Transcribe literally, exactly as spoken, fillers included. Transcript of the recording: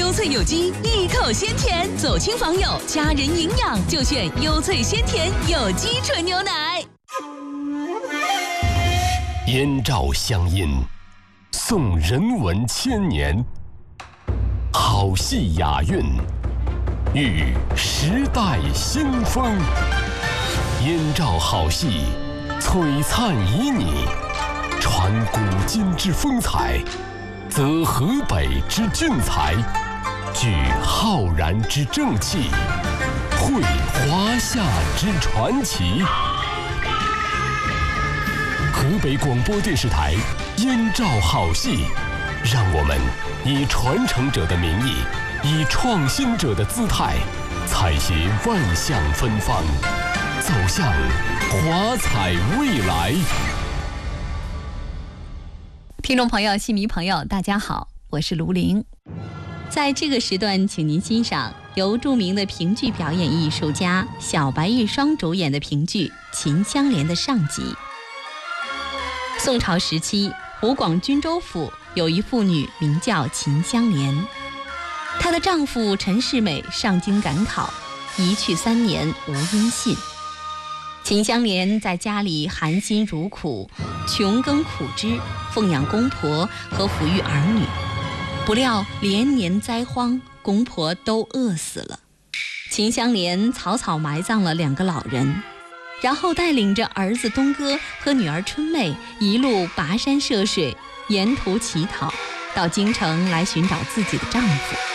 优萃有机，一口鲜甜，走亲访友，家人营养就选优萃鲜甜有机纯牛奶。 燕赵乡音，颂人文千年，好戏雅韵，遇时代新风。燕赵好戏，璀璨旖旎，传古今之风采，则河北之俊才，聚浩然之正气，绘华夏之传奇。河北广播电视台燕赵好戏，让我们以传承者的名义，以创新者的姿态，采撷万象芬芳，走向华彩未来。 听众朋友、戏迷朋友，大家好，我是卢玲。在这个时段，请您欣赏由著名的评剧表演艺术家小白玉霜主演的评剧《秦香莲》的上集。宋朝时期，湖广均州府有一妇女名叫秦香莲，她的丈夫陈世美上京赶考，一去三年无音信。秦香莲在家里含辛茹苦，穷耕苦织，奉养公婆和抚育儿女，不料连年灾荒，公婆都饿死了。秦香莲草草埋葬了两个老人，然后带领着儿子东哥和女儿春妹一路跋山涉水，沿途乞讨，到京城来寻找自己的丈夫。